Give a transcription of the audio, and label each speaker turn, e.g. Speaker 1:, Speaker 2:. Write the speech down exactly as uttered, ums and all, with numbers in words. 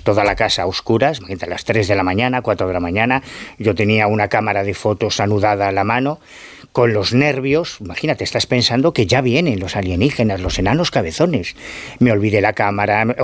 Speaker 1: toda la casa a oscuras, a las tres de la mañana, cuatro de la mañana. Yo tenía una cámara de fotos anudada a la mano, con los nervios. Imagínate, estás pensando que ya vienen los alienígenas, los enanos cabezones. Me olvidé la cámara,